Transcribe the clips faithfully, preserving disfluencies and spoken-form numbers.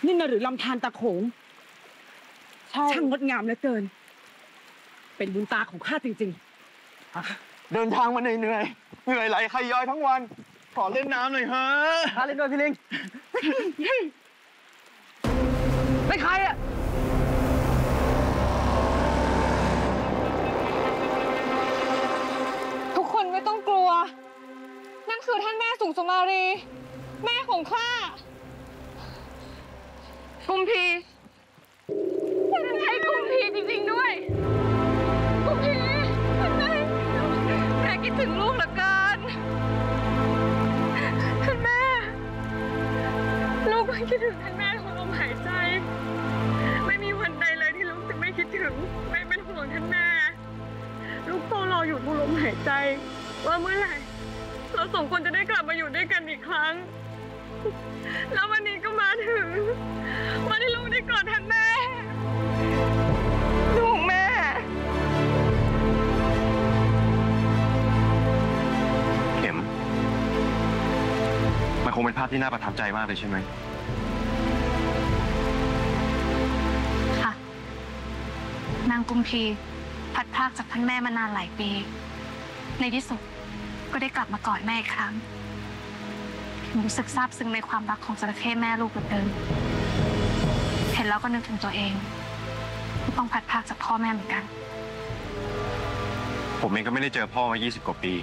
นี่น่ะหรือลำธารตะโขงช่างงดงามเหลือเกินเป็นบุญตาของข้าจริงๆเดินทางมาเหนื่อยเหนื่อยเหนื่อยไหลใครย้อยทั้งวันขอเล่นน้ำหน่อยฮะข้าเล่นด้วยพี่ลิงไม่ใครอ่ะทุกคนไม่ต้องกลัวนั่นคือท่านแม่สุงสมารีแม่ของข้ากุมพีท่านใช้กุมพีจริงๆด้วยกุมพีท่านแม่แม่คิดถึงลูกเหลือเกินท่านแม่ลูกไม่คิดถึงท่านแม่ของลมหายใจไม่มีวันใดเลยที่ลูกจะไม่คิดถึงไม่เป็นห่วงท่านแม่ลูกเฝ้ารออยู่ทุกลมหายใจว่าเมื่อไหร่เราสองคนจะได้กลับมาอยู่ด้วยกันอีกครั้งแล้ววันนี้ก็มาถึงวันที่ลูกได้กอดท่านแม่ลูกแม่เข็มมันคงเป็นภาพที่น่าประทับใจมากเลยใช่ไหมค่ะนางกุมพีพัดพรากจากท่านแม่มานานหลายปีในที่สุดก็ได้กลับมากอดแม่อีกครั้งรู้สึกซาบซึ้งในความรักของจระเข้แม่ลูกเหลือเกินเห็นแล้วก็นึกถึงตัวเองที่ต้องพัดพรากจากพ่อแม่เหมือนกันผมเองก็ไม่ได้เจอพ่อมายี่สิบกว่าปี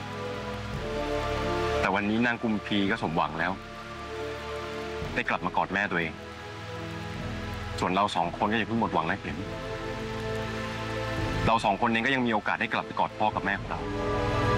แต่วันนี้นางกุมพีก็สมหวังแล้วได้กลับมากอดแม่ตัวเองส่วนเราสองคนก็อย่าเพิ่งหมดหวังนะเข็มเราสองคนเองก็ยังมีโอกาสได้กลับไปกอดพ่อกับแม่ของเรา